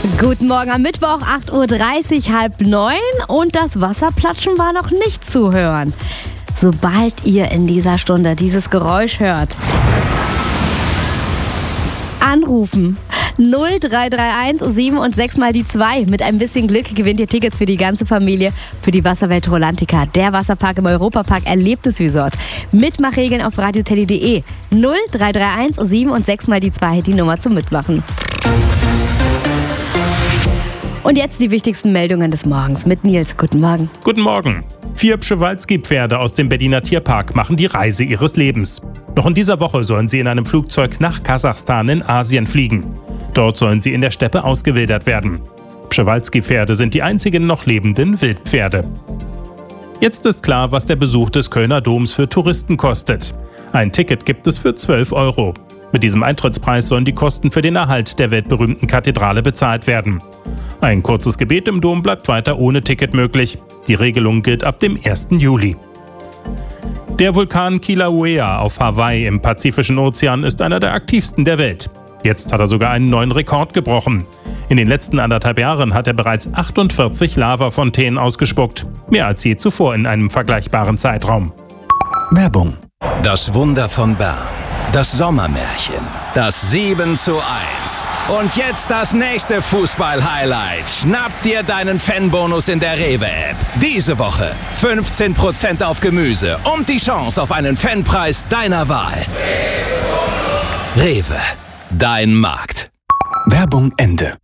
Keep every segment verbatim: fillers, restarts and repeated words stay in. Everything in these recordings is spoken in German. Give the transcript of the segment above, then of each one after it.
Guten Morgen am Mittwoch, acht Uhr dreißig, halb neun und das Wasserplatschen war noch nicht zu hören. Sobald ihr in dieser Stunde dieses Geräusch hört, anrufen. null drei drei eins sieben und sechs mal die zwei. Mit ein bisschen Glück gewinnt ihr Tickets für die ganze Familie für die Wasserwelt Rolantica, der Wasserpark im Europapark Erlebnisresort. Mitmachregeln auf radioteddy punkt de. null drei drei eins sieben und sechs mal die zwei, die Nummer zum Mitmachen. Und jetzt die wichtigsten Meldungen des Morgens mit Nils. Guten Morgen. Guten Morgen. Vier Przewalski-Pferde aus dem Berliner Tierpark machen die Reise ihres Lebens. Noch in dieser Woche sollen sie in einem Flugzeug nach Kasachstan in Asien fliegen. Dort sollen sie in der Steppe ausgewildert werden. Przewalski-Pferde sind die einzigen noch lebenden Wildpferde. Jetzt ist klar, was der Besuch des Kölner Doms für Touristen kostet. Ein Ticket gibt es für zwölf Euro. Mit diesem Eintrittspreis sollen die Kosten für den Erhalt der weltberühmten Kathedrale bezahlt werden. Ein kurzes Gebet im Dom bleibt weiter ohne Ticket möglich. Die Regelung gilt ab dem ersten Juli. Der Vulkan Kilauea auf Hawaii im Pazifischen Ozean ist einer der aktivsten der Welt. Jetzt hat er sogar einen neuen Rekord gebrochen. In den letzten anderthalb Jahren hat er bereits achtundvierzig Lavafontänen ausgespuckt. Mehr als je zuvor in einem vergleichbaren Zeitraum. Werbung. Das Wunder von Bern. Das Sommermärchen. Das sieben zu eins. Und jetzt das nächste Fußball-Highlight. Schnapp dir deinen Fanbonus in der Rewe-App. Diese Woche fünfzehn Prozent auf Gemüse und die Chance auf einen Fanpreis deiner Wahl. Rewe. Dein Markt. Werbung Ende.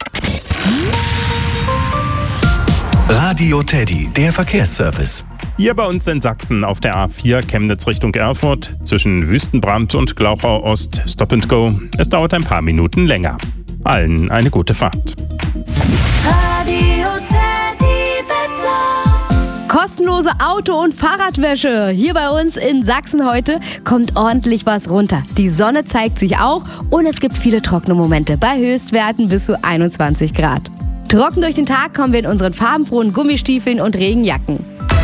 Radio Teddy, der Verkehrsservice. Hier bei uns in Sachsen auf der A vier Chemnitz Richtung Erfurt zwischen Wüstenbrand und Glauchau Ost Stop and Go. Es dauert ein paar Minuten länger. Allen eine gute Fahrt. Radio Teddy Wetter. Kostenlose Auto- und Fahrradwäsche. Hier bei uns in Sachsen heute kommt ordentlich was runter. Die Sonne zeigt sich auch und es gibt viele trockene Momente bei Höchstwerten bis zu einundzwanzig Grad. Trocken durch den Tag kommen wir in unseren farbenfrohen Gummistiefeln und Regenjacken.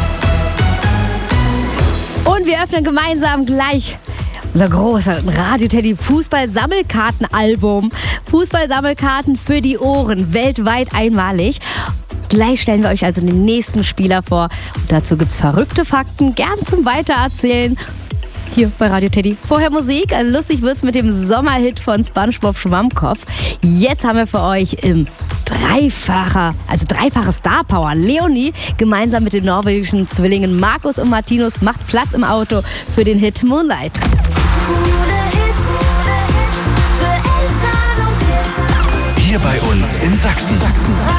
Und wir öffnen gemeinsam gleich unser großes Radio-Teddy Fußball-Sammelkarten-Album. Fußball-Sammelkarten für die Ohren, weltweit einmalig. Gleich stellen wir euch also den nächsten Spieler vor. Und dazu gibt's verrückte Fakten, gern zum Weitererzählen. Hier bei Radio Teddy. Vorher Musik. Lustig wird's mit dem Sommerhit von SpongeBob Schwammkopf. Jetzt haben wir für euch im Dreifacher, also dreifache Star-Power. Leonie gemeinsam mit den norwegischen Zwillingen Markus und Martinus macht Platz im Auto für den Hit Moonlight. Hier bei uns in Sachsen.